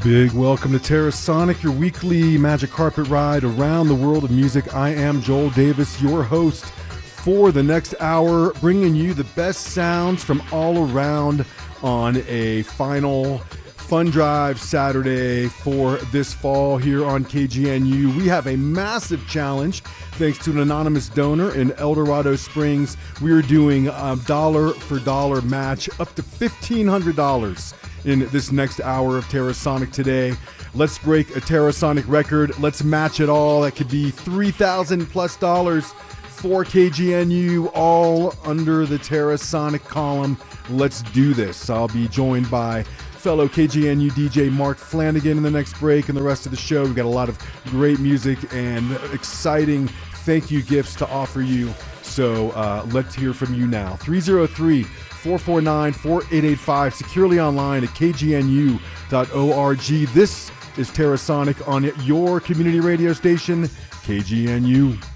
Big welcome to Terrasonic, your weekly magic carpet ride around the world of music. I am Joel Davis, your host for the next hour, bringing you the best sounds from all around on a final Fun Drive Saturday for this fall here on KGNU. We have a massive challenge thanks to an anonymous donor in El Dorado Springs. We are doing a dollar for dollar match up to $1,500 in this next hour of Terrasonic today. Let's break a Terrasonic record. Let's match it all. That could be $3,000 plus for KGNU, all under the Terrasonic column. Let's do this. I'll be joined by fellow KGNU DJ Mark Flanagan in the next break, and the rest of the show. We've got a lot of great music and exciting thank you gifts to offer you. So let's hear from you now. 303-449-4885, securely online at kgnu.org. This is Terrasonic on your community radio station, KGNU.